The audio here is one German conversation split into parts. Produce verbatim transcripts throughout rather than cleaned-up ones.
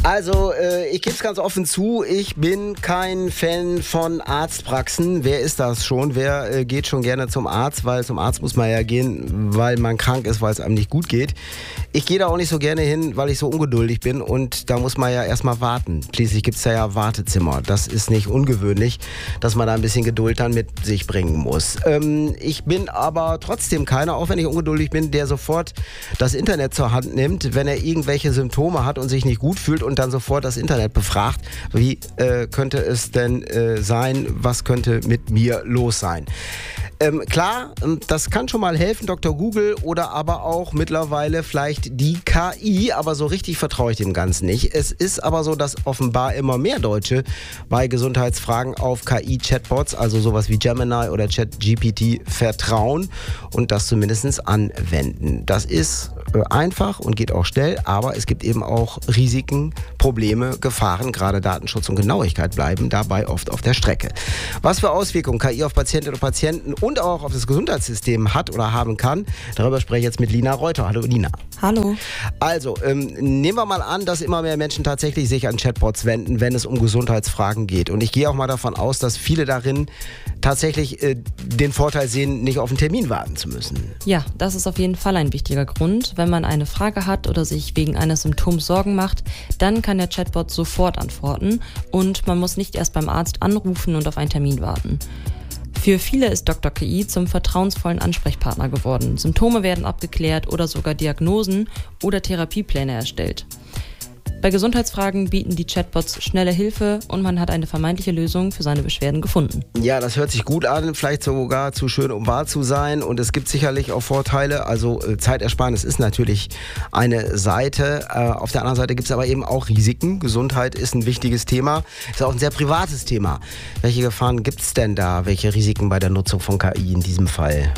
Also, äh, ich gebe es ganz offen zu, ich bin kein Fan von Arztpraxen. Wer ist das schon? Wer äh, geht schon gerne zum Arzt? Weil zum Arzt muss man ja gehen, weil man krank ist, weil es einem nicht gut geht. Ich gehe da auch nicht so gerne hin, weil ich so ungeduldig bin und da muss man ja erstmal warten. Schließlich gibt es da ja Wartezimmer. Das ist nicht ungewöhnlich, dass man da ein bisschen Geduld dann mit sich bringen muss. Ähm, ich bin aber trotzdem keiner, auch wenn ich ungeduldig bin, der sofort das Internet zur Hand nimmt, wenn er irgendwelche Symptome hat und sich nicht gut fühlt und dann sofort das Internet befragt, wie äh, könnte es denn äh, sein, was könnte mit mir los sein. Ähm, klar, das kann schon mal helfen, Doktor Google oder aber auch mittlerweile vielleicht die K I, aber so richtig vertraue ich dem Ganzen nicht. Es ist aber so, dass offenbar immer mehr Deutsche bei Gesundheitsfragen auf K I-Chatbots, also sowas wie Gemini oder ChatGPT, vertrauen und das zumindest anwenden. Das ist äh, einfach und geht auch schnell, aber es gibt eben auch Risiken, Probleme, Gefahren, gerade Datenschutz und Genauigkeit bleiben dabei oft auf der Strecke. Was für Auswirkungen K I auf Patientinnen und Patienten und auch auf das Gesundheitssystem hat oder haben kann, darüber spreche ich jetzt mit Lina Reuter. Hallo Lina. Hallo. Also, ähm, nehmen wir mal an, dass immer mehr Menschen tatsächlich sich an Chatbots wenden, wenn es um Gesundheitsfragen geht. Und ich gehe auch mal davon aus, dass viele darin tatsächlich äh, den Vorteil sehen, nicht auf einen Termin warten zu müssen. Ja, das ist auf jeden Fall ein wichtiger Grund. Wenn man eine Frage hat oder sich wegen eines Symptoms Sorgen macht, dann kann der Chatbot sofort antworten und man muss nicht erst beim Arzt anrufen und auf einen Termin warten. Für viele ist Doktor K I zum vertrauensvollen Ansprechpartner geworden. Symptome werden abgeklärt oder sogar Diagnosen oder Therapiepläne erstellt. Bei Gesundheitsfragen bieten die Chatbots schnelle Hilfe und man hat eine vermeintliche Lösung für seine Beschwerden gefunden. Ja, das hört sich gut an, vielleicht sogar zu schön, um wahr zu sein. Und es gibt sicherlich auch Vorteile. Also äh, Zeitersparnis ist natürlich eine Seite. Äh, auf der anderen Seite gibt es aber eben auch Risiken. Gesundheit ist ein wichtiges Thema, ist auch ein sehr privates Thema. Welche Gefahren gibt es denn da? Welche Risiken bei der Nutzung von K I in diesem Fall?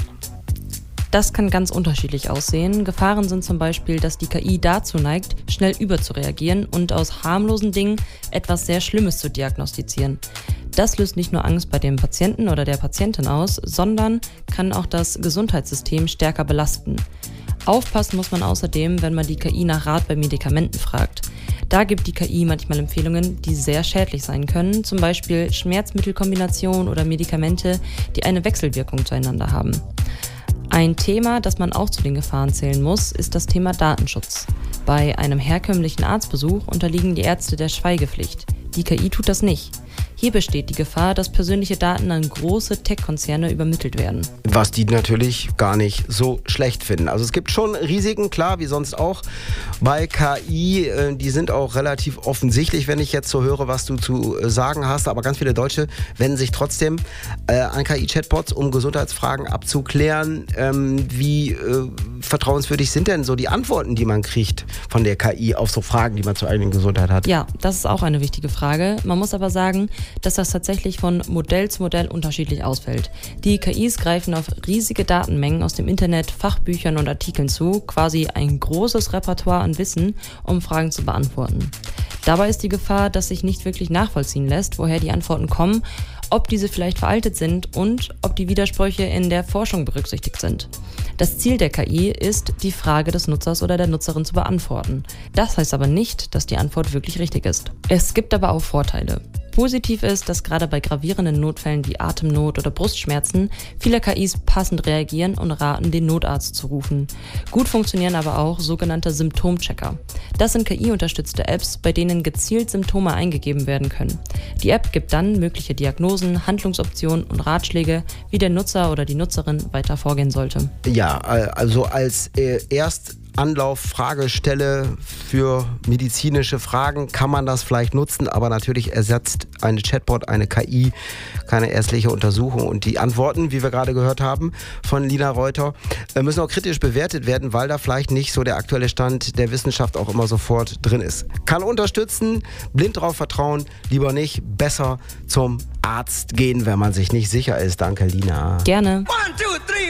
Das kann ganz unterschiedlich aussehen. Gefahren sind zum Beispiel, dass die K I dazu neigt, schnell überzureagieren und aus harmlosen Dingen etwas sehr Schlimmes zu diagnostizieren. Das löst nicht nur Angst bei dem Patienten oder der Patientin aus, sondern kann auch das Gesundheitssystem stärker belasten. Aufpassen muss man außerdem, wenn man die K I nach Rat bei Medikamenten fragt. Da gibt die K I manchmal Empfehlungen, die sehr schädlich sein können, zum Beispiel Schmerzmittelkombinationen oder Medikamente, die eine Wechselwirkung zueinander haben. Ein Thema, das man auch zu den Gefahren zählen muss, ist das Thema Datenschutz. Bei einem herkömmlichen Arztbesuch unterliegen die Ärzte der Schweigepflicht. Die K I tut das nicht. Hier besteht die Gefahr, dass persönliche Daten an große Tech-Konzerne übermittelt werden. Was die natürlich gar nicht so schlecht finden. Also es gibt schon Risiken, klar, wie sonst auch bei K I. Die sind auch relativ offensichtlich, wenn ich jetzt so höre, was du zu sagen hast. Aber ganz viele Deutsche wenden sich trotzdem äh, an K I-Chatbots, um Gesundheitsfragen abzuklären. Ähm, wie äh, vertrauenswürdig sind denn so die Antworten, die man kriegt von der K I auf so Fragen, die man zur eigenen Gesundheit hat? Ja, das ist auch eine wichtige Frage. Man muss aber sagen, dass das tatsächlich von Modell zu Modell unterschiedlich ausfällt. Die K Is greifen auf riesige Datenmengen aus dem Internet, Fachbüchern und Artikeln zu, quasi ein großes Repertoire an Wissen, um Fragen zu beantworten. Dabei ist die Gefahr, dass sich nicht wirklich nachvollziehen lässt, woher die Antworten kommen, ob diese vielleicht veraltet sind und ob die Widersprüche in der Forschung berücksichtigt sind. Das Ziel der K I ist, die Frage des Nutzers oder der Nutzerin zu beantworten. Das heißt aber nicht, dass die Antwort wirklich richtig ist. Es gibt aber auch Vorteile. Positiv ist, dass gerade bei gravierenden Notfällen wie Atemnot oder Brustschmerzen viele K Is passend reagieren und raten, den Notarzt zu rufen. Gut funktionieren aber auch sogenannte Symptomchecker. Das sind K I-unterstützte Apps, bei denen gezielt Symptome eingegeben werden können. Die App gibt dann mögliche Diagnosen, Handlungsoptionen und Ratschläge, wie der Nutzer oder die Nutzerin weiter vorgehen sollte. Ja, also als äh, erst Anlauf-Fragestelle für medizinische Fragen kann man das vielleicht nutzen, aber natürlich ersetzt eine Chatbot eine K I keine ärztliche Untersuchung. Und die Antworten, wie wir gerade gehört haben von Lina Reuter, müssen auch kritisch bewertet werden, weil da vielleicht nicht so der aktuelle Stand der Wissenschaft auch immer sofort drin ist. Kann unterstützen, blind drauf vertrauen, lieber nicht, besser zum Arzt gehen, wenn man sich nicht sicher ist. Danke, Lina. Gerne. One, two, three,